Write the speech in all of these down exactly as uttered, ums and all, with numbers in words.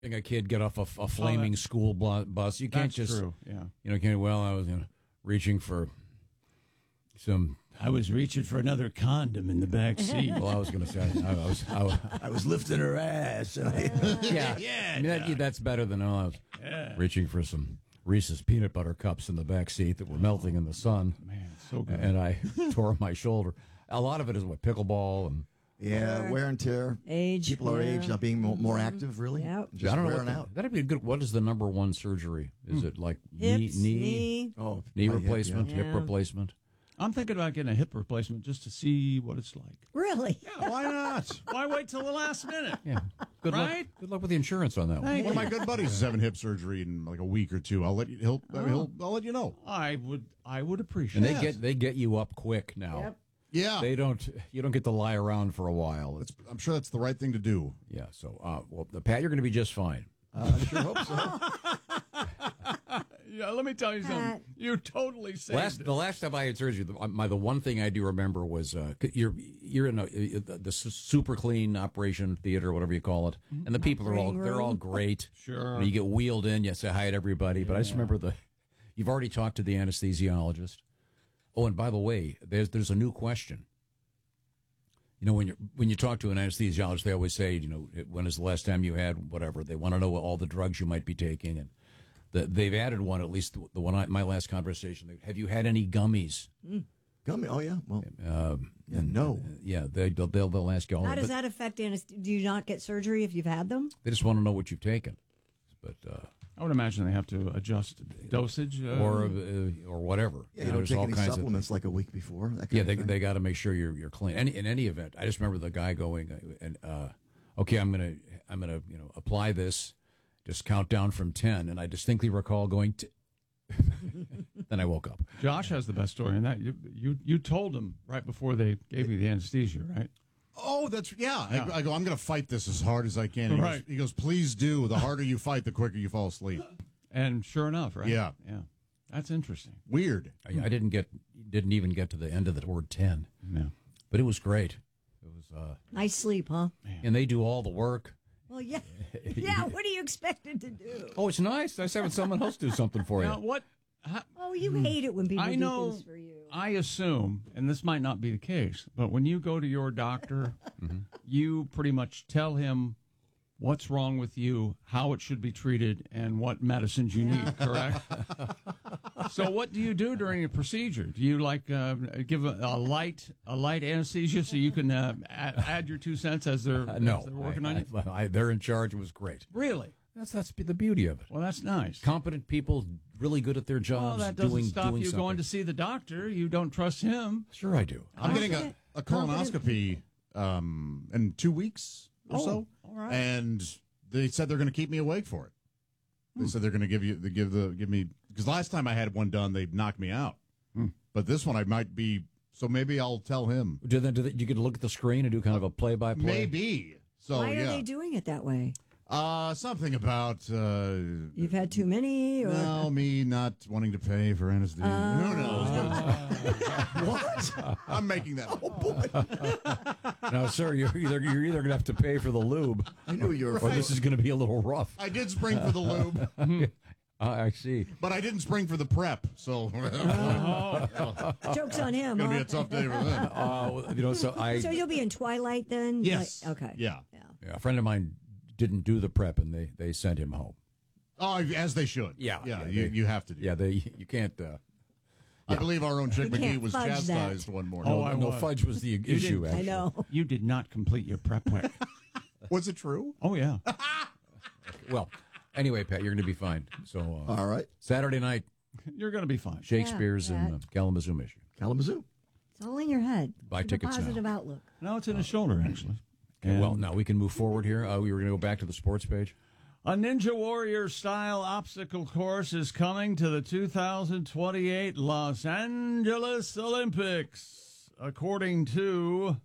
a kid get off a, a flaming oh, school bus. You can't that's just, true. Yeah. You know, can't. Well, I was you know, reaching for some. I was reaching for another condom in the back seat. Well, I was going to say I, I was. I was, I was lifting her ass. yeah, yeah. I mean, that, that's better than oh, I was yeah. reaching for some Reese's peanut butter cups in the back seat that were melting in the sun. Man, so good. And I tore my shoulder. A lot of it is what pickleball and. Yeah, wear and tear. Age. People are yeah. age, not being more, more active, really. Yep. Just I don't know. wearing What, out. That'd be a good. What is the number one surgery? Is mm. it like Hips, knee, knee, oh, knee replacement, hip, yeah. hip replacement? I'm thinking about getting a hip replacement just to see what it's like. Really? Yeah, why not? Why wait till the last minute? Yeah. Good right? luck. Good luck with the insurance on that one. One of my good buddies is having hip surgery in like a week or two. I'll let you. He'll. Oh. he'll I'll let you know. I would. I would appreciate. And they that. get they get you up quick now. Yep. Yeah, they don't. You don't get to lie around for a while. That's, I'm sure that's the right thing to do. Yeah. So, uh, well, the Pat, you're going to be just fine. Uh, I sure hope so. Yeah, let me tell you something. You totally saved last it. The last time I had surgery, the, my the one thing I do remember was uh, you're you're in a, the super clean operation theater, whatever you call it, and the people are all they're all great. Sure. And you get wheeled in, you say hi to everybody, but yeah. I just remember the you've already talked to the anesthesiologist. Oh, and by the way, there's there's a new question. You know, when you when you talk to an anesthesiologist, they always say, you know, when is the last time you had whatever? They want to know all the drugs you might be taking, and the, they've added one, at least the one I, my last conversation. Have you had any gummies? Mm. Gummy? Oh yeah. Well, uh, yeah, and, no. Uh, yeah, they, they'll, they'll they'll ask you all. How does but that affect anesthesia? Do you not get surgery if you've had them? They just want to know what you've taken, but. Uh, I would imagine they have to adjust dosage uh, or uh, or whatever. Yeah, you know, take any supplements of, like a week before. That kind yeah, of they thing. they got to make sure you're you're clean. Any, in any event, I just remember the guy going uh, and uh, okay, I'm gonna I'm gonna you know apply this, just count down from ten, and I distinctly recall going to. Then I woke up. Josh has the best story in that. You you you told him right before they gave you the anesthesia, right? Oh, that's yeah. yeah. I, I go. I'm going to fight this as hard as I can. He right. Goes, he goes, please do. The harder you fight, the quicker you fall asleep. And sure enough, right? Yeah, yeah. That's interesting. Weird. I, I didn't get didn't even get to the end of the word ten. Yeah, but it was great. It was uh, nice sleep, huh? Man. And they do all the work. Well, yeah, yeah. What are you expected to do? Oh, it's nice. I having someone else do something for now, you. What? How, oh, you hate it when people I do know, things for you. I assume, and this might not be the case, but when you go to your doctor, mm-hmm. you pretty much tell him what's wrong with you, how it should be treated, and what medicines you yeah. need, correct? So what do you do during a procedure? Do you, like, uh, give a, a light a light anesthesia so you can uh, add, add your two cents as they're, uh, no, as they're working I, on you? I, I, they're in charge. It was great. Really? That's that's the beauty of it. Well, that's nice. Competent people, really good at their jobs. Well, that doesn't doing, stop doing you something. going to see the doctor. You don't trust him. Sure, I do. I'm getting a, a colonoscopy um, in two weeks or oh, so, all right. and they said they're going to keep me awake for it. They hmm. said they're going to give you, they give the give me because last time I had one done, they knocked me out. Hmm. But this one, I might be. So maybe I'll tell him. Do they, do they, you get to look at the screen and do kind of a play by play? Maybe. So why yeah. are they doing it that way? Uh, something about uh, you've had too many, or no, me not wanting to pay for anesthesia. Uh, Who knows? Uh, what? I'm making that up. Oh boy! No, sir, you're either you're either gonna have to pay for the lube. I knew you were. Or this is gonna be a little rough. I did spring for the lube. uh, I see, but I didn't spring for the prep. So oh. Joke's on him. It's gonna huh? be a tough day for them. Uh, you know, so I. So you'll be in Twilight then? Yes. Like, okay. Yeah. yeah. Yeah. A friend of mine didn't do the prep, and they, they sent him home. Oh, as they should. Yeah, yeah. yeah you, they, you have to do. Yeah, they you can't. Uh, I yeah. believe our own Chick You McGee was chastised that. one morning. Oh, no, no, fudge was the issue. Actually, I know. You did not complete your prep work. Was it true? Oh yeah. Okay, well, anyway, Pat, you're going to be fine. So, uh, all right, Saturday night, you're going to be fine. Shakespeare's yeah, in uh, Kalamazoo, Michigan. Kalamazoo. It's all in your head. Buy Keep tickets a positive now. outlook. No, it's in his shoulder actually. Okay, well, now we can move forward here. Uh, we were going to go back to the sports page. A Ninja Warrior style obstacle course is coming to the two thousand twenty-eight Los Angeles Olympics, according to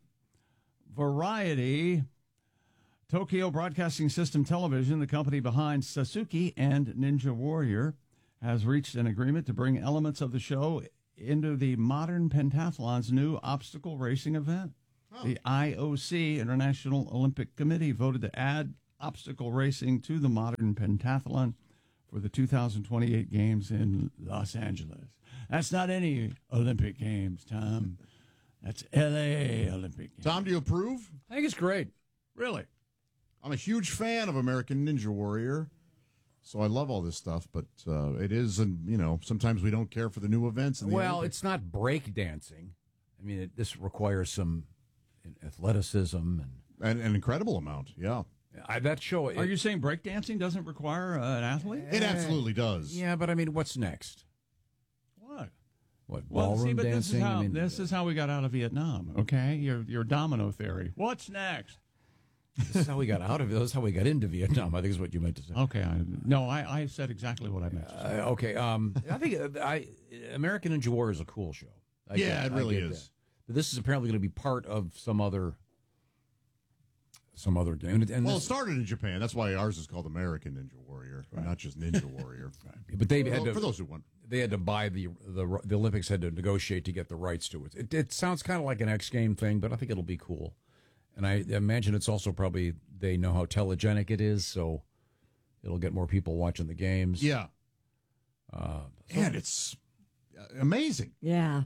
Variety. Tokyo Broadcasting System Television, the company behind Sasuke and Ninja Warrior, has reached an agreement to bring elements of the show into the Modern Pentathlon's new obstacle racing event. Oh. The I O C, International Olympic Committee, voted to add obstacle racing to the modern pentathlon for the two thousand twenty-eight Games in Los Angeles. That's not any Olympic Games, Tom. That's L A Olympic Games. Tom, do you approve? I think it's great. Really? I'm a huge fan of American Ninja Warrior, so I love all this stuff. But uh, it is, and you know, sometimes we don't care for the new events. In the Well, Olympics. it's not break dancing. I mean, it, this requires some athleticism and an, an incredible amount. Yeah, I, that show. Are you saying breakdancing doesn't require uh, an athlete? it absolutely does. Yeah, but I mean, what's next? What? What Well, ballroom see, but dancing? this is how I mean, this is how we got out of Vietnam. Okay, your your domino theory. What's next? this is how we got out of it. This is how we got into Vietnam. I think is what you meant to say. Okay, I, no, I, I said exactly what I meant to say. Uh, okay, um, I think uh, I American Ninja Warrior is a cool show. I Yeah, get- it really I get is. that. But this is apparently going to be part of some other some other game. And, and Well, it this- started in Japan. That's why ours is called American Ninja Warrior, not just Ninja Warrior. but they had For, to, for those who want. they had to buy the, the the Olympics had to negotiate to get the rights to it. It, it sounds kind of like an X game thing, but I think it'll be cool. And I imagine it's also probably they know how telegenic it is, so it'll get more people watching the games. Yeah, Uh, and it's uh, amazing. Yeah.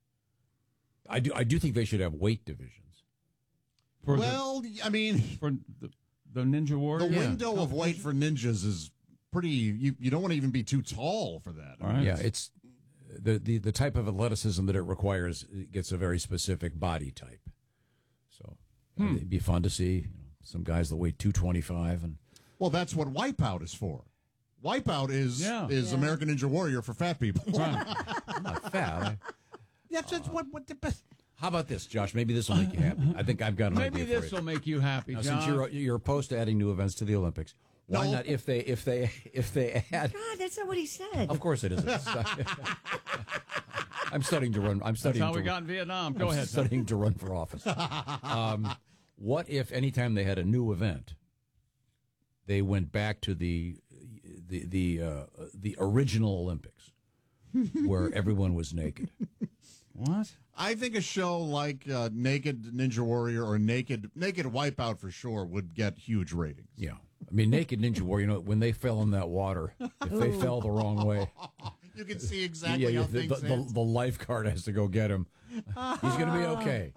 I do I do think they should have weight divisions. For the, Well, I mean, for the, the Ninja Warrior. the window of weight for ninjas is pretty. You, you don't want to even be too tall for that. All right. Yeah, it's the, the the type of athleticism that it requires it gets a very specific body type. So Hmm. it'd be fun to see, you know, some guys that weigh two twenty-five and Well, that's what Wipeout is for. Wipeout is Yeah. is Yeah. American Ninja Warrior for fat people. I'm not fat. I- That's just what what the best. How about this, Josh? Maybe this will make you happy. I think I've got an Maybe idea for this you. will make you happy, Now, John. since you're you're opposed to adding new events to the Olympics, why No. not if they if they if they add? God, that's not what he said. Of course it isn't. I'm studying to run. I'm That's studying. how we to, got in Vietnam. Go I'm ahead. Tom. studying to run for office. Um, what if anytime they had a new event, they went back to the the the uh, the original Olympics, where everyone was naked? What? I think a show like uh, Naked Ninja Warrior or Naked Naked Wipeout for sure would get huge ratings. Yeah, I mean, Naked Ninja Warrior. You know, when they fell in that water, if they fell the wrong way, You can see exactly yeah, how the, things the, end. the, the lifeguard has to go get him. He's going to be okay.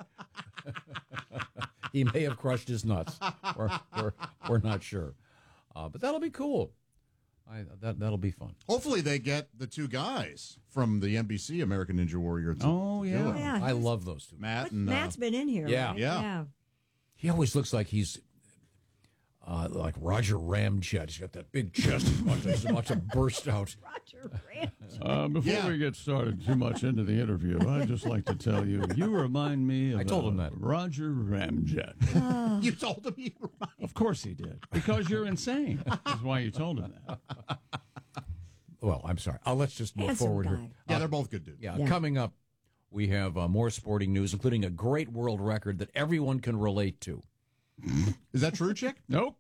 He may have crushed his nuts. We're, we're, we're not sure. Uh, but that'll be cool. I, that, that'll be fun. Hopefully, they get the two guys from the N B C American Ninja Warrior. To Oh, do yeah. it. Yeah. I love those two. Matt But and uh, Matt's been in here. yeah. right? Yeah. Yeah. He always looks like he's uh, like Roger Ramjet. He's got that big chest. He wants to, he wants to burst out. Roger Ramsey. Uh, before Yeah. we get started too much into the interview, I'd just like to tell you, you remind me of I told uh, him that. Roger Ramjet. you told him you were right. Of course he did. Because you're insane. That's why you told him that. Well, I'm sorry. Uh, let's just move Handsome forward guy. here. Yeah, they're both good dudes. Yeah, Yeah. coming up, we have uh, more sporting news, including a great world record that everyone can relate to. Is that true, Chick? Nope.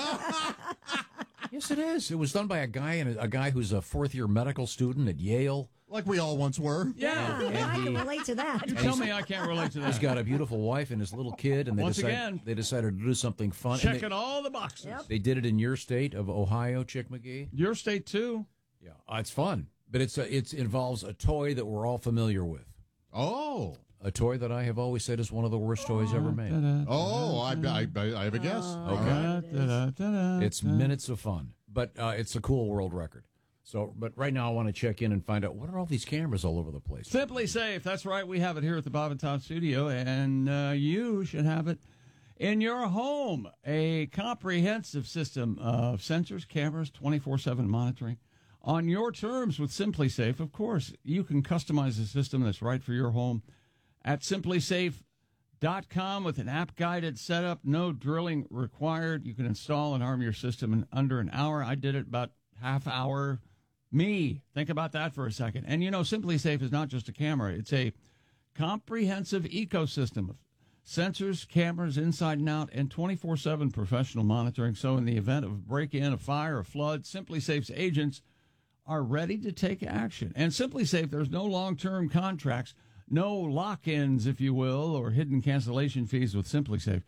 Yes, it is. It was done by a guy and a, a guy who's a fourth year medical student at Yale. Like we all once were. Yeah. Yeah, And I can he- relate to that. You tell me I can't relate to that. He's got a beautiful wife and his little kid, and they Once decided again. they decided to do something fun. And Checking they, all the boxes. Yep. they did it in your state of Ohio, Chick McGee. Your state, too. Yeah, uh, it's fun, but it's a, it's involves a toy that we're all familiar with. Oh. A toy that I have always said is one of the worst toys ever made. Oh, I, I, I have a guess. Oh, All right. it is. It's minutes of fun, but uh, it's a cool world record. So, but right now I want to check in and find out what are all these cameras all over the place. Simply Safe. That's right. We have it here at the Bob and Tom studio, and uh, you should have it in your home. A comprehensive system of sensors, cameras, twenty-four seven monitoring on your terms with Simply Safe. Of course, you can customize a system that's right for your home at simply safe dot com with an app-guided setup. No drilling required. You can install and arm your system in under an hour. I did it about half hour. Me. Think about that for a second. And, you know, Simply Safe is not just a camera. It's a comprehensive ecosystem of sensors, cameras inside and out, and twenty-four seven professional monitoring. So in the event of a break-in, a fire, a flood, Simply Safe's agents are ready to take action. And Simply Safe, there's no long-term contracts, no lock-ins, if you will, or hidden cancellation fees with Simply Safe.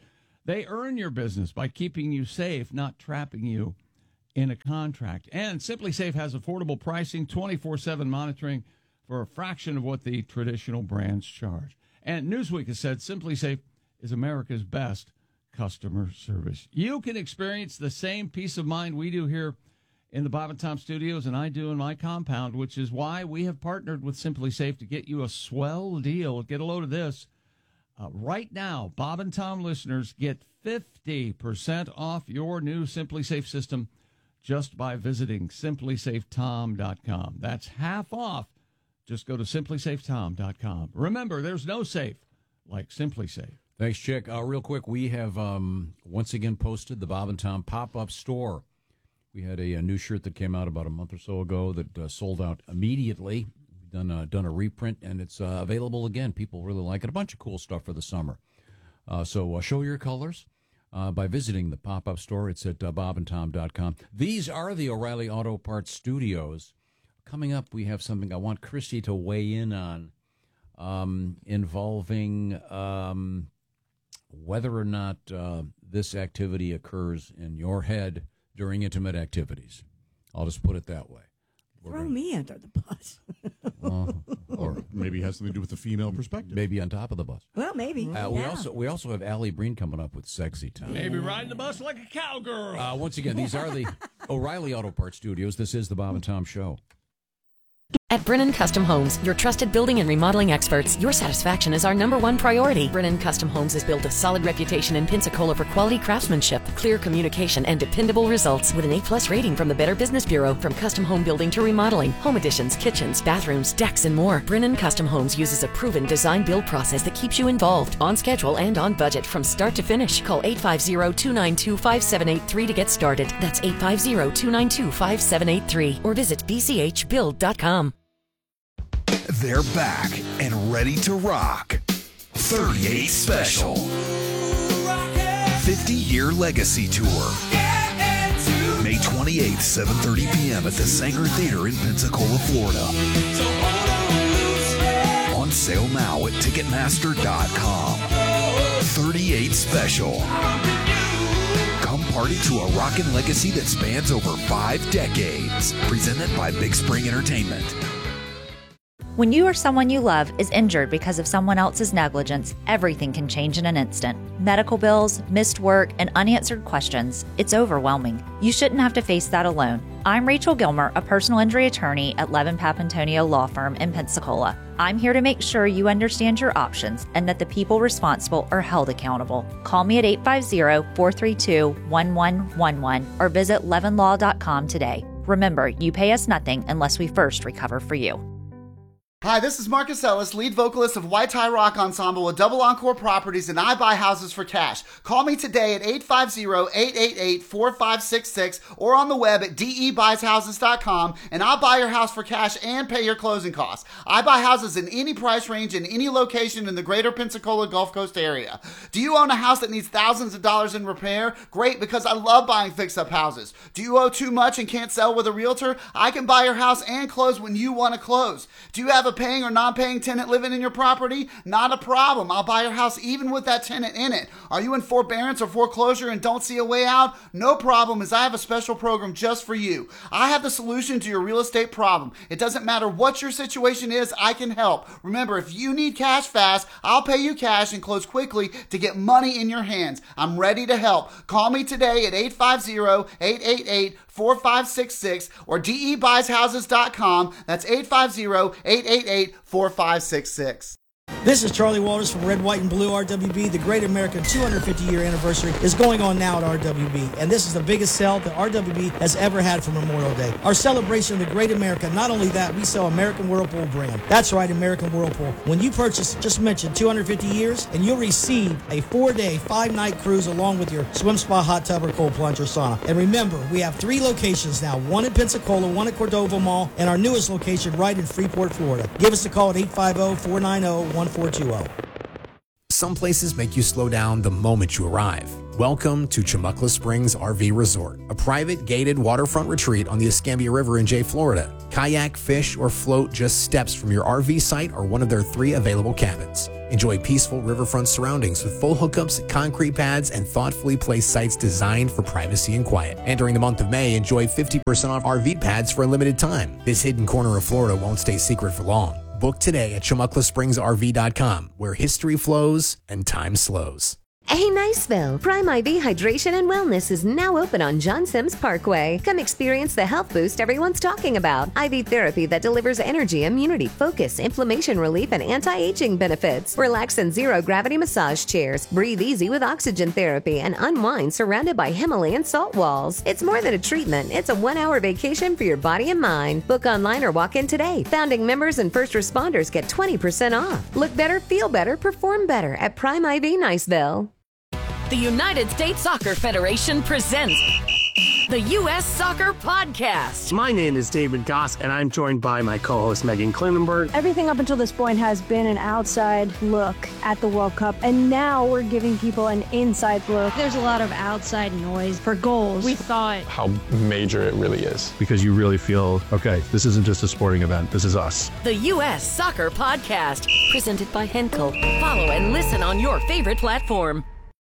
They earn your business by keeping you safe, not trapping you in a contract. And SimpliSafe has affordable pricing, twenty-four seven monitoring for a fraction of what the traditional brands charge. And Newsweek has said SimpliSafe is America's best customer service. You can experience the same peace of mind we do here in the Bob and Tom studios and I do in my compound, which is why we have partnered with SimpliSafe to get you a swell deal. Get a load of this. Uh, right now, Bob and Tom listeners get fifty percent off your new SimpliSafe system just by visiting simply safe tom dot com. That's half off. Just go to simply safe tom dot com. Remember, there's no safe like SimpliSafe. Thanks, Chick. Uh, real quick, we have um, once again posted the Bob and Tom pop-up store. We had a, a new shirt that came out about a month or so ago that uh, sold out immediately. We've done, uh, done a reprint, and it's uh, available again. People really like it. A bunch of cool stuff for the summer. Uh, so uh, show your colors uh, by visiting the pop-up store. It's at uh, bob and tom dot com. These are the O'Reilly Auto Parts Studios. Coming up, we have something I want Christy to weigh in on um, involving um, whether or not uh, this activity occurs in your head during intimate activities. I'll just put it that way. We're Throw gonna, me under the bus. uh, or maybe it has something to do with the female perspective. Maybe on top of the bus. Well, maybe. Uh, yeah. We also we also have Allie Breen coming up with Sexy Time. Maybe riding the bus like a cowgirl. Uh, once again, these are the O'Reilly Auto Parts Studios. This is the Bob and Tom Show. At Brennan Custom Homes, your trusted building and remodeling experts, your satisfaction is our number one priority. Brennan Custom Homes has built a solid reputation in Pensacola for quality craftsmanship, clear communication, and dependable results with an A-plus rating from the Better Business Bureau. From custom home building to remodeling, home additions, kitchens, bathrooms, decks, and more, Brennan Custom Homes uses a proven design-build process that keeps you involved, on schedule, and on budget from start to finish. Call eight five zero, two nine two, five seven eight three to get started. That's eight five zero, two nine two, five seven eight three or visit b c h build dot com. They're back and ready to rock. thirty-eight Special. fifty-year Legacy Tour. May twenty-eighth, seven thirty p.m. at the Sanger Theater in Pensacola, Florida. On sale now at ticketmaster dot com. thirty-eight Special. Come party to a rockin' legacy that spans over five decades. Presented by Big Spring Entertainment. When you or someone you love is injured because of someone else's negligence, everything can change in an instant. Medical bills, missed work, and unanswered questions. It's overwhelming. You shouldn't have to face that alone. I'm Rachel Gilmer, a personal injury attorney at Levin Papantonio Law Firm in Pensacola. I'm here to make sure you understand your options and that the people responsible are held accountable. Call me at eight five zero, four three two, one one one one or visit levin law dot com today. Remember, you pay us nothing unless we first recover for you. Hi, this is Marcus Ellis, lead vocalist of White Tie Rock Ensemble with Double Encore Properties, and I buy houses for cash. Call me today at eight five zero, eight eight eight, four five six six or on the web at d e buys houses dot com, and I'll buy your house for cash and pay your closing costs. I buy houses in any price range in any location in the greater Pensacola Gulf Coast area. Do you own a house that needs thousands of dollars in repair? Great, because I love buying fix-up houses. Do you owe too much and can't sell with a realtor? I can buy your house and close when you want to close. Do you have a paying or non-paying tenant living in your property? Not a problem. I'll buy your house even with that tenant in it. Are you in forbearance or foreclosure and don't see a way out? No problem, as I have a special program just for you. I have the solution to your real estate problem. It doesn't matter what your situation is, I can help. Remember, if you need cash fast, I'll pay you cash and close quickly to get money in your hands. I'm ready to help. Call me today at eight five zero, eight eight eight, four five six six or d e buys houses dot com. That's eight five zero, eight eight eight, four five six six. This is Charlie Walters from Red, White, and Blue R W B. The Great American two hundred fifty year anniversary is going on now at R W B, and this is the biggest sale that R W B has ever had for Memorial Day. Our celebration of the Great America, not only that, we sell American Whirlpool brand. That's right, American Whirlpool. When you purchase, just mention two hundred fifty years, and you'll receive a four-day, five-night cruise along with your swim spa, hot tub, or cold plunge or sauna. And remember, we have three locations now, one in Pensacola, one at Cordova Mall, and our newest location right in Freeport, Florida. Give us a call at eight five zero, four nine zero, one four two zero. Some places make you slow down the moment you arrive. Welcome to Chumuckla Springs R V Resort, a private gated waterfront retreat on the Escambia River in Jay, Florida. Kayak, fish, or float just steps from your R V site or one of their three available cabins. Enjoy peaceful riverfront surroundings with full hookups, concrete pads, and thoughtfully placed sites designed for privacy and quiet. And during the month of May, enjoy fifty percent off R V pads for a limited time. This hidden corner of Florida won't stay secret for long. Book today at Chumuckla Springs R V dot com, where history flows and time slows. Hey, Niceville! Prime I V Hydration and Wellness is now open on John Sims Parkway. Come experience the health boost everyone's talking about. I V therapy that delivers energy, immunity, focus, inflammation relief, and anti-aging benefits. Relax in zero-gravity massage chairs. Breathe easy with oxygen therapy and unwind surrounded by Himalayan salt walls. It's more than a treatment. It's a one-hour vacation for your body and mind. Book online or walk in today. Founding members and first responders get twenty percent off. Look better, feel better, perform better at Prime I V Niceville. The United States Soccer Federation presents the U S Soccer Podcast. My name is David Goss, and I'm joined by my co-host Megan Klinenberg. Everything up until this point has been an outside look at the World Cup, and now we're giving people an inside look. There's a lot of outside noise for goals. We thought how major it really is. Because you really feel, okay, this isn't just a sporting event, this is us. The U S Soccer Podcast, presented by Henkel. Follow and listen on your favorite platform.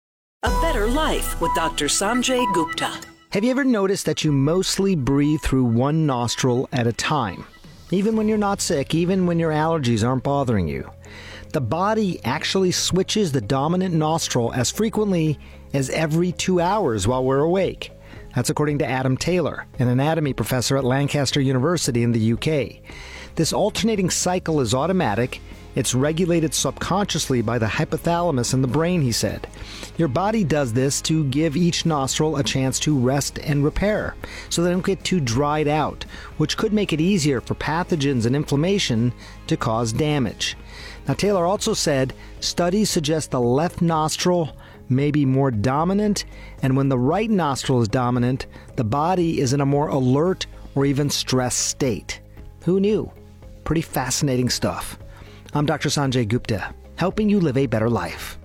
A Better Life with Doctor Sanjay Gupta. Have you ever noticed that you mostly breathe through one nostril at a time? Even when you're not sick, even when your allergies aren't bothering you. The body actually switches the dominant nostril as frequently as every two hours while we're awake. That's according to Adam Taylor, an anatomy professor at Lancaster University in the U K. This alternating cycle is automatic. It's regulated subconsciously by the hypothalamus in the brain, he said. Your body does this to give each nostril a chance to rest and repair, so they don't get too dried out, which could make it easier for pathogens and inflammation to cause damage. Now, Taylor also said studies suggest the left nostril may be more dominant, and when the right nostril is dominant, the body is in a more alert or even stressed state. Who knew? Pretty fascinating stuff. I'm Doctor Sanjay Gupta, helping you live a better life.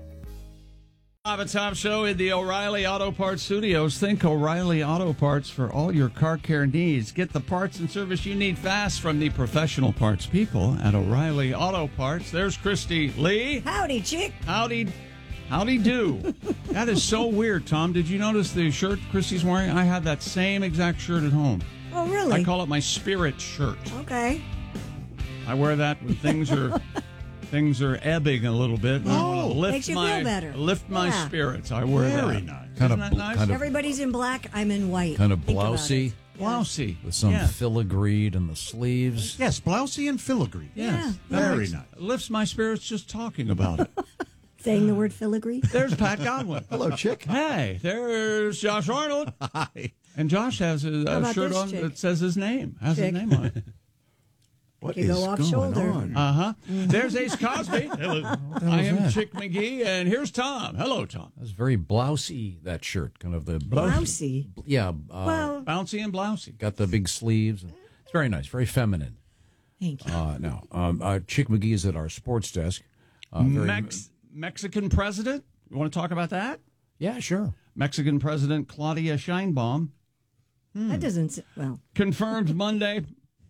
Have a top show in the O'Reilly Auto Parts Studios. Think O'Reilly Auto Parts for all your car care needs. Get the parts and service you need fast from the professional parts people at O'Reilly Auto Parts. There's Christy Lee. Howdy, chick. Howdy. Howdy do. That is so weird, Tom. Did you notice the shirt Christy's wearing? I had that same exact shirt at home. Oh, really? I call it my spirit shirt. Okay. I wear that when things are things are ebbing a little bit. Oh, lift makes you my, feel better. Lift my Yeah. spirits. I wear Very that. nice. Kind Isn't of that nice? kind of Everybody's in black. I'm in white. kind of Think about blousey, it. Blousey. with some Yeah. filigreed in the sleeves. Yes, blousey and filigree. Yes. Yeah. That Very makes- nice. Lifts my spirits just talking about it. Saying the word filigree. There's Pat Godwin. Hello, chick. Hey, there's Josh Arnold. Hi. And Josh has a, How a about shirt this on chick? that says his name. Has Chick. his name on it. What You is go off going shoulder. on? Uh huh. Mm-hmm. There's Ace Cosby. Hello. I am that? Chick McGee, and here's Tom. Hello, Tom. That's very blousey, that shirt. Kind of the Blousey. Yeah, uh, Well, Bouncy and blousy. got the big sleeves. It's very nice, very feminine. thank you. Uh, now, um, uh, Chick McGee is at our sports desk. Uh, very, Mex- Mexican president. You want to talk about that? yeah, sure. Mexican President Claudia Sheinbaum That doesn't. s- Well, confirmed Monday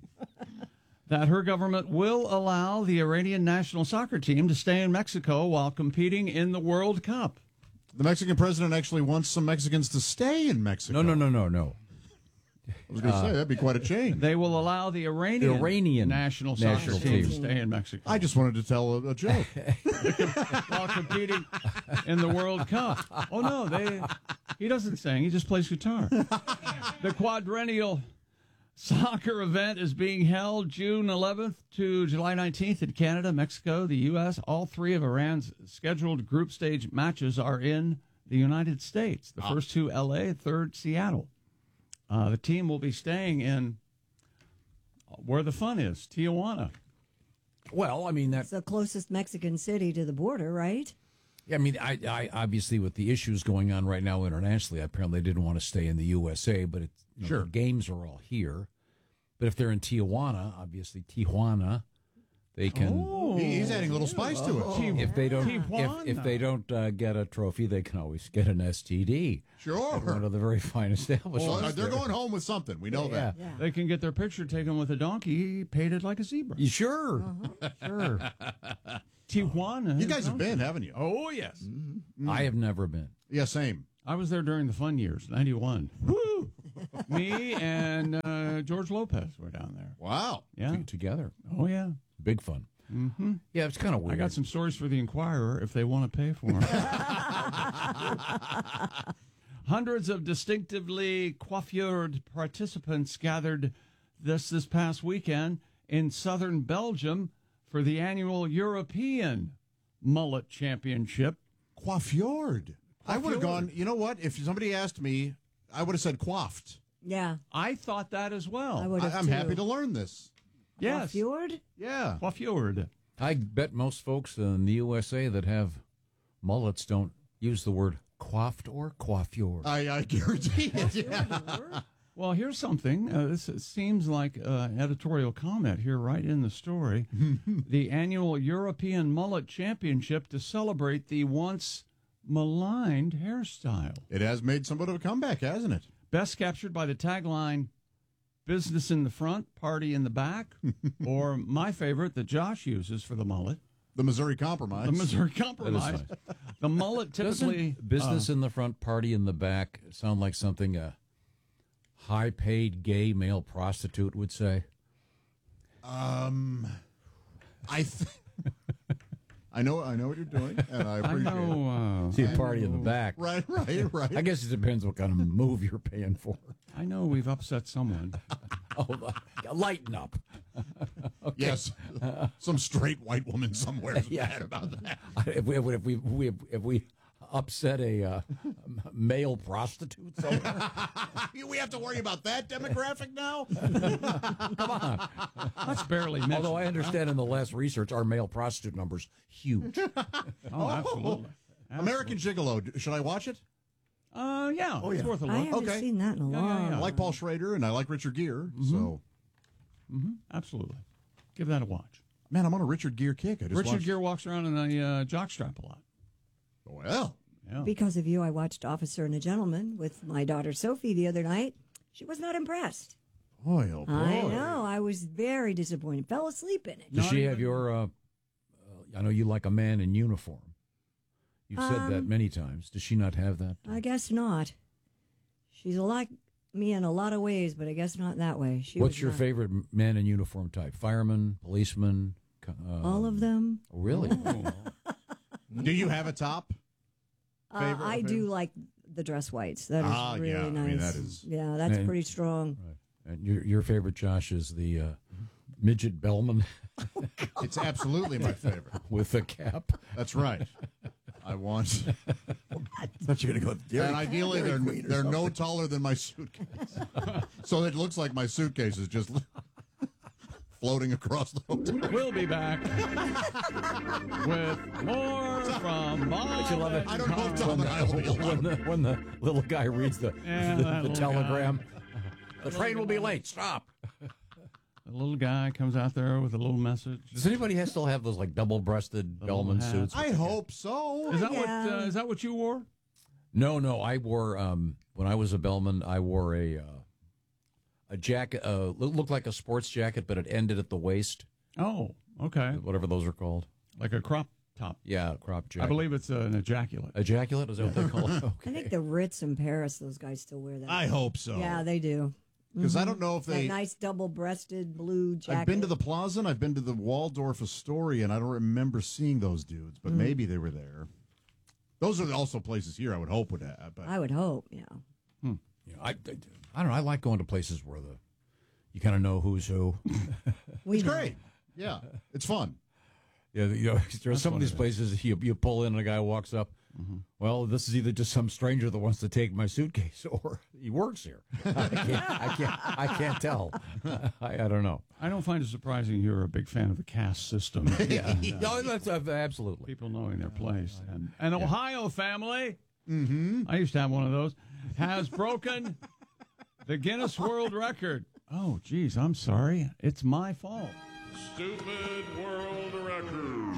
that her government will allow the Iranian national soccer team to stay in Mexico while competing in the World Cup. The Mexican president actually wants some Mexicans to stay in Mexico. No, no, no, no, no. I was going to say, that'd be quite a change. They will allow the Iranian, The Iranian national soccer national team, to team. stay in Mexico I just wanted to tell a, a joke. while competing in the World Cup. Oh no, they he doesn't sing; he just plays guitar. The quadrennial soccer event is being held June eleventh to July nineteenth in Canada, Mexico, the U S. All three of Iran's scheduled group stage matches are in the United States. The first two, L A, third, Seattle. Uh, the team will be staying in where the fun is, Tijuana. Well, I mean that. it's the closest Mexican city to the border, right? Yeah, I mean, I, I obviously with the issues going on right now internationally, apparently they didn't want to stay in the U S A, but it's, you know, Sure. the games are all here. But if they're in Tijuana, obviously Tijuana, they can. Oh, Oh, He- he's adding a little spice to it. T- If they don't, Tijuana. if, if they don't uh, get a trophy, they can always get an S T D. Sure. At one of the very fine establishments. Well, they're there. going home with something. We know Yeah. that. They can get their picture taken with a donkey painted like a zebra. You sure? Sure. Tijuana. You guys have been, haven't you? Oh, yes. I have never been. Yeah, same. I was there during the fun years, ninety-one. Woo! Me and uh, George Lopez were down there. Wow. Yeah. T- together. Oh, yeah. Big fun. Mm-hmm. Yeah, it's kind of weird. I got some stories for the Inquirer if they want to pay for them. Hundreds of distinctively coiffured participants gathered this this past weekend in southern Belgium for the annual European Mullet Championship. Coiffured. I would have gone, you know what? If somebody asked me, I would have said coiffed. Yeah. I thought that as well. I would have I, I'm too. happy to learn this. Yes. Fjord? Yeah. Coiffured. I bet most folks in the U S A that have mullets don't use the word coiffed or coiffured. I, I guarantee it. Yeah. Well, here's something. Uh, this it seems like uh, editorial comment here right in the story. The annual European Mullet Championship to celebrate the once maligned hairstyle. It has made somewhat of a comeback, hasn't it? Best captured by the tagline, business in the front, party in the back, or my favorite that Josh uses for the mullet. The Missouri Compromise. The Missouri Compromise. That is The mullet typically... Doesn't business uh, in the front, party in the back sound like something a high-paid gay male prostitute would say? Um, I th- I know I know what you're doing, and I I appreciate it. know... Uh, See a I party in the know- back. Right, right, right. I guess it depends what kind of move you're paying for. I know we've upset someone. Oh, lighten up. Okay. Yes, some straight white woman somewhere is Yeah. mad about that. If we, if we, if we, if we upset a uh, male prostitute somewhere, We have to worry about that demographic now? come on. That's barely mentioned. Although I understand in the last research, our male prostitute numbers huge. Oh, absolutely. American Gigolo. Should I watch it? Uh, yeah, Oh, it's yeah. worth a I look. haven't Okay. seen that in a Yeah, while. yeah, yeah. I like Paul Schrader, and I like Richard Gere. So, Mm-hmm. Absolutely. Give that a watch. man, I'm on a Richard Gere kick. I just Richard watched- Gere walks around in a uh, jockstrap a lot. Well, Yeah. Because of you, I watched Officer and a Gentleman with my daughter Sophie the other night. She was not impressed. boy, oh boy. I know. I was very disappointed. Fell asleep in it. Does she have your? Uh, uh, I know you like a man in uniform. You've said that Um, many times. Does she not have that? I guess not. She's like me in a lot of ways, but I guess not that way. She What's was your not. favorite man in uniform type? Fireman, policeman? co- Uh, All of them. Really? Do you have a top? Uh, Favorite- I do favorite? like the dress whites. That is Ah, really yeah. I nice. mean, that is- Yeah, that's And- pretty strong. And your your favorite, Josh, is the uh, midget bellman It's absolutely my favorite. with the cap. That's right. I want. I thought you were going to go with Dairy, and ideally, Dairy they're Queen or they're no something. taller than my suitcase, so it looks like my suitcase is just floating across the hotel. We'll be back with more from Bob. you love it? and I don't know if Carl. Tom and I will be when, allowed. the, when the little guy reads the, Yeah, the, that the little telegram, guy. the train will be late. Stop. The little guy comes out there with a little message. Does anybody have, still have those like double-breasted bellman hat. suits? I hope so. Is that what? Yeah. Uh, is that what you wore? No, no. I wore um, when I was a bellman. I wore a uh, a jacket. Uh, loo- looked like a sports jacket, but it ended at the waist. Oh, okay. Whatever those are called. Like a crop top. Yeah, crop jacket. I believe it's an ejaculate. Ejaculate, is that what they call it? Okay. I think the Ritz in Paris, those guys still wear that. I hope so. Yeah, they do. Because I don't know if That they. nice double-breasted blue jacket. I've been to the Plaza and I've been to the Waldorf Astoria, and I don't remember seeing those dudes, but Mm. maybe they were there. Those are also places here I would hope would have. But I would hope, yeah. Yeah, I, I, I don't know. I like going to places where the you kind of know who's who. We it's know. great. Yeah, it's fun. Yeah, you know, there are some of what these it is. places you you pull in and a guy walks up. Mm-hmm. Well, this is either just some stranger that wants to take my suitcase, or he works here. I can't. I can't. I can't tell. I, I don't know. I don't find it surprising you're a big fan of the caste system. Yeah, no, that's uh, absolutely. People knowing their place. And an Ohio family, Mm-hmm. I used to have one of those, has broken the Guinness World Record. Oh, geez, I'm sorry. It's my fault. Stupid world record.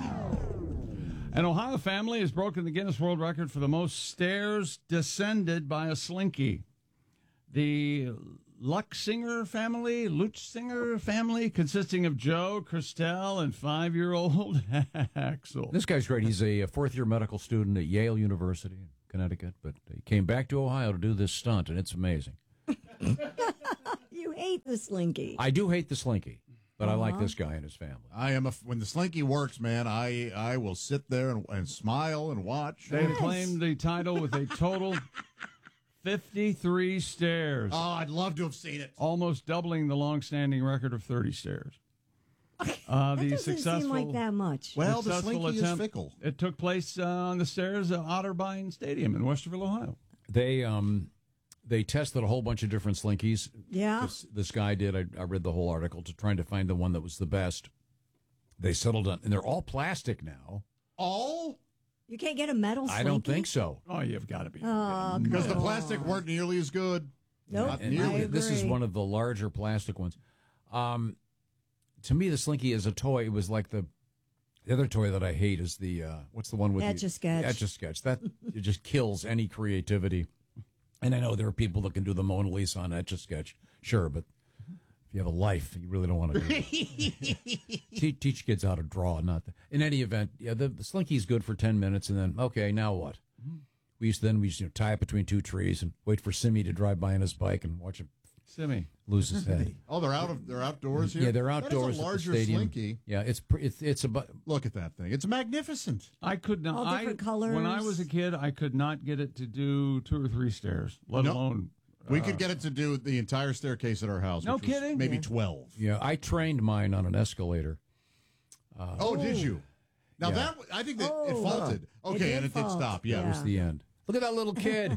An Ohio family has broken the Guinness World Record for the most stairs descended by a slinky. The Luchsinger family, Luchsinger family, consisting of Joe, Christelle, and five-year-old Axel. This guy's great. He's a fourth-year medical student at Yale University in Connecticut, but he came back to Ohio to do this stunt, and it's amazing. You hate the slinky. I do hate the slinky, but I like Uh-huh. this guy and his family. I am a when the slinky works, man. I I will sit there and, and smile and watch. They have claimed the title with a total fifty-three stairs. Oh, I'd love to have seen it. Almost doubling the long-standing record of thirty stairs. Uh, That the doesn't successful, seem like that much. Well, the successful slinky is attempt, fickle. It took place uh, on the stairs at Otterbein Stadium in Westerville, Ohio. They um they tested a whole bunch of different slinkies. Yeah. This, this guy did. I, I read the whole article to trying to find the one that was the best. They settled on, and they're all plastic now. All? You can't get a metal slinky? I don't think so. Oh, you've got to be. Oh, Because come the plastic on. weren't nearly as good. Nope. Not And nearly. I this is agree. one of the larger plastic ones. Um, to me, the slinky is a toy. It was like the the other toy that I hate is the uh, what's the one with Etch-a-Sketch. the Etch-a-Sketch. That it just kills any creativity. And I know there are people that can do the Mona Lisa on Etch-a-Sketch, sure, but if you have a life, you really don't want to do it. teach, teach kids how to draw, not the, in any event. Yeah, the, the slinky's good for ten minutes, and then okay, now what? We used to, then we used to you know, tie it between two trees and wait for Simi to drive by on his bike and watch him Simi lose his head. Oh, they're out of they're outdoors here. Yeah, they're That is outdoors a at the larger stadium. slinky. Yeah, it's pr- it's it's about. Look at that thing. It's magnificent. I could not. All different I, colors. When I was a kid, I could not get it to do two or three stairs, let Nope. alone. We uh, could get it to do the entire staircase at our house. No which was kidding? Maybe Yeah. twelve. Yeah, I trained mine on an escalator. Uh, Oh, did you? Now Yeah. that I think that it Oh. faulted. It Okay, did and it did fault. stop. Yeah. That was Yeah. the end. Look at that little kid.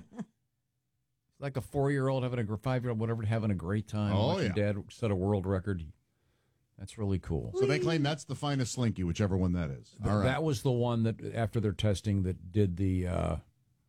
Like a four-year-old having a gr- five-year-old, whatever, having a great time. Oh, watching yeah. Dad set a world record. That's really cool. So they claim that's the finest slinky, whichever one that is. Th- All right. That was the one that, after their testing, that did the. Uh,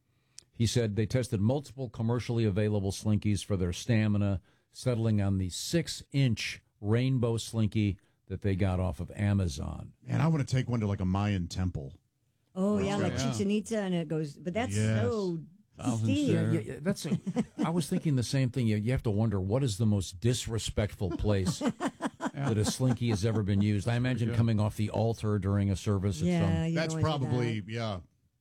he said they tested multiple commercially available slinkies for their stamina, settling on the six-inch rainbow slinky that they got off of Amazon. Man, I want to take one to like a Mayan temple. Oh, yeah, like Yeah. Chichen Itza, and it goes, but that's Yes. so Thousand steep. stairs. Yeah, yeah, that's. A, I was thinking the same thing. You, you have to wonder what is the most disrespectful place that a slinky has ever been used. I imagine coming off the altar during a service. Yeah, At some, you That's don't wanna do probably that. yeah.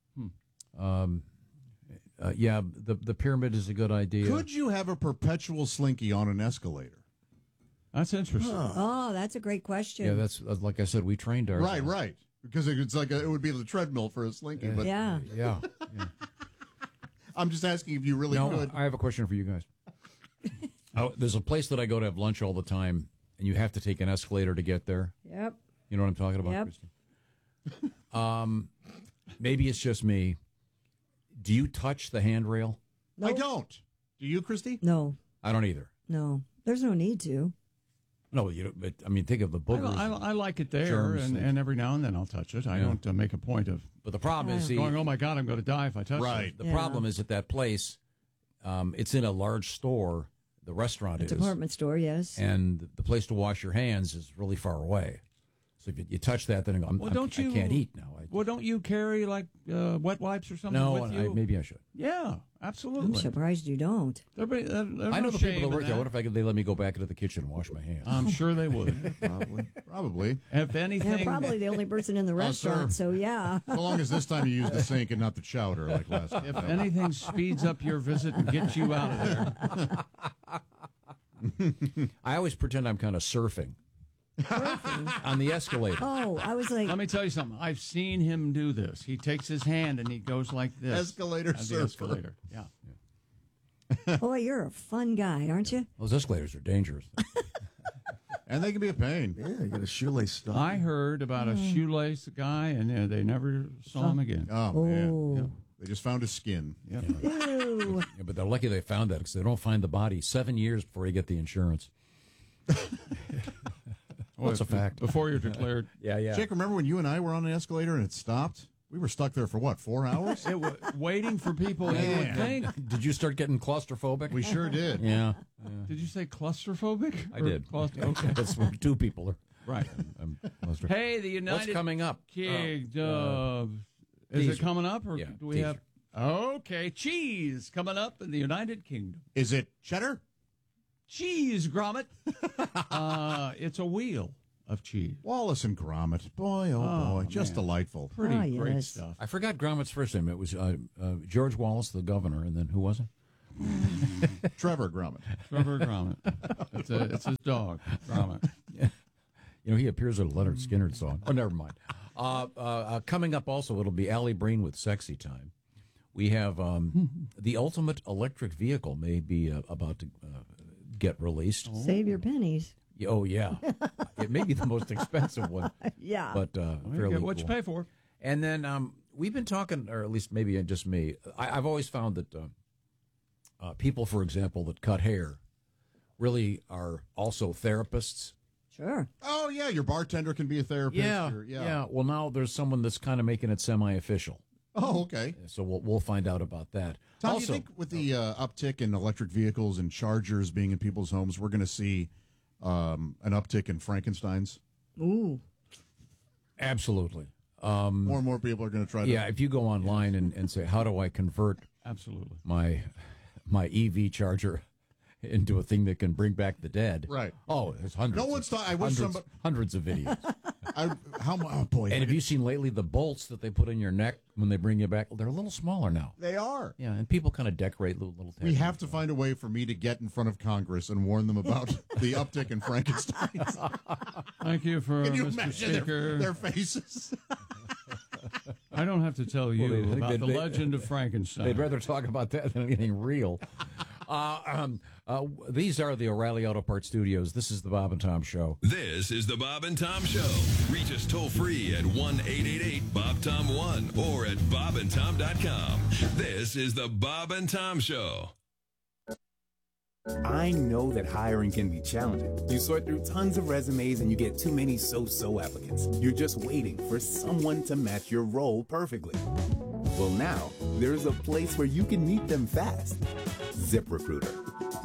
um, uh, yeah, the the pyramid is a good idea. Could you have a perpetual slinky on an escalator? That's interesting. Oh, that's a great question. Yeah, that's uh, like I said. We trained ours. Right, right. Because it's like a, it would be the treadmill for a slinky. But yeah. Yeah. yeah. I'm just asking if you really No, could. I have a question for you guys. oh, there's a place that I go to have lunch all the time, and you have to take an escalator to get there. Yep. You know what I'm talking about, Yep. Kristen? Um, maybe it's just me. Do you touch the handrail? I don't. Do you, Christy? No, I don't either. no. There's no need to. No, you don't, but I mean, think of the I, boogers. I, I like it there, germs and, and- and every now and then I'll touch it. I Yeah. don't uh, make a point of but the problem is, see, going, oh my God, I'm going to die if I touch Right. it. the Yeah. problem is at that place, um, it's in a large store. The restaurant A is, department store, yes. and the place to wash your hands is really far away. So if you, you touch that, then I go, I'm, Well, I'm- don't you? I can't eat now. I, Well, don't you carry like uh, wet wipes or something no, with I, you? maybe I should. Yeah, I'm absolutely. surprised you don't. There be- there- there's I know no the shame people that in work there. What if I could, they let me go back into the kitchen and wash my hands? I'm sure they would. Probably. Probably. If anything, You're probably the only person in the restaurant, so yeah. So long as this time you use the sink and not the chowder like last time. if anything speeds up your visit and gets you out of there. I always pretend I'm kind of surfing on the escalator. Oh, I was like, Let me tell you something. I've seen him do this. He takes his hand and he goes like this. Escalator at the surfer. escalator. Yeah. boy, you're a fun guy, aren't you? Those escalators are dangerous. And they can be a pain. Yeah, you get a shoelace stuck. I heard about a shoelace guy, and uh, they never saw him again. Oh, Oh. man. They just found his skin. Yeah. Ew. Yeah, but they're lucky they found that because they don't find the body seven years before you get the insurance. What's a fact? Before you're declared. Yeah, yeah. Jake, remember when you and I were on an escalator and it stopped? We were stuck there for what, four hours? It was waiting for people you would think. Did you start getting claustrophobic? We sure did. Yeah. Did you say claustrophobic? I Or did. claust- okay. That's when two people are Right. I'm, I'm hey, the United What's coming up? Kingdom. Uh, Is teaser. it coming up, or Yeah, do we teaser. have? Okay, cheese coming up in the United Kingdom. Is it cheddar? Cheese, Gromit. uh, it's a wheel of cheese. Wallace and Gromit. Boy, oh, Oh, boy. Just man. delightful. Pretty Ah, great yes. stuff. I forgot Gromit's first name. It was uh, uh, George Wallace, the governor, and then who was it? Trevor Gromit. Trevor Gromit. It's, a, it's his dog, Gromit. You know, he appears in a Leonard Skinner song. Oh, never mind. Uh, uh, uh, coming up also, it'll be Allie Breen with Sexy Time. We have um, the ultimate electric vehicle may be uh, about to uh, get released. Save your pennies. Oh, yeah. It may be the most expensive one. Yeah. But uh, Well, you fairly get what you cool. pay for. And then um, we've been talking, or at least maybe just me, I, I've always found that uh, uh, people, for example, that cut hair really are also therapists. Sure. Oh, yeah. Your bartender can be a therapist. Yeah, or- yeah. yeah. Well, now there's someone that's kind of making it semi-official. Oh, okay. So we'll we'll find out about that. Tom, also, do you think with the uh, uptick in electric vehicles and chargers being in people's homes, we're going to see um, an uptick in Frankensteins? Ooh. absolutely. Um, more and more people are going to try to. Yeah, if you go online and, and say, how do I convert absolutely my my E V charger into a thing that can bring back the dead? Right. Oh, there's hundreds. No one's of, thought- I wish hundreds, somebody- hundreds of videos. I, how mu- oh boy! And have you seen lately the bolts that they put in your neck when they bring you back? They're a little smaller now. They are. Yeah, and people kind of decorate little little. We have to find a way for me to get in front of Congress and warn them about the uptick in Frankenstein's. Thank you for Can you Mister imagine Speaker. their, their faces? I don't have to tell you Well, they- about they- the they- legend of Frankenstein. They'd rather talk about that than anything real. Uh, um, uh, these are the O'Reilly Auto Parts Studios. This is the Bob and Tom Show. This is the Bob and Tom Show. Reach us toll free at one eight eight eight Bob Tom one or at bob and tom dot com. This is the Bob and Tom Show. I know that hiring can be challenging. You sort through tons of resumes and you get too many so-so applicants. You're just waiting for someone to match your role perfectly. Well, now there's a place where you can meet them fast. ZipRecruiter.